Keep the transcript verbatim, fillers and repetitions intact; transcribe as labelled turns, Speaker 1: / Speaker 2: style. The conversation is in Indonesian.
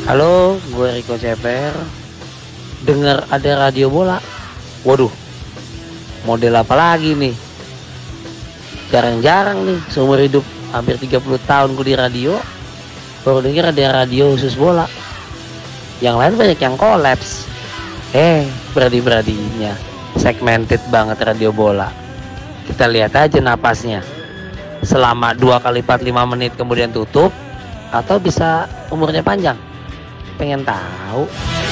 Speaker 1: Halo, gue Riko Ceper. Dengar ada radio bola. Waduh, model apa lagi nih? Jarang-jarang nih, seumur hidup hampir tiga puluh tahun gue di radio, baru denger ada radio khusus bola. Yang lain banyak yang kolaps. Eh, beradi-beradinya segmented banget radio bola. Kita lihat aja napasnya. Selama dua kali empat puluh lima menit kemudian tutup, atau bisa umurnya panjang. Pengen tahu?